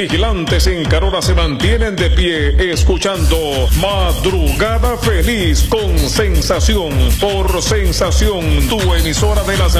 vigilantes en Carola se mantienen de pie escuchando Madrugada Feliz con Sensación por Sensación, tu emisora de las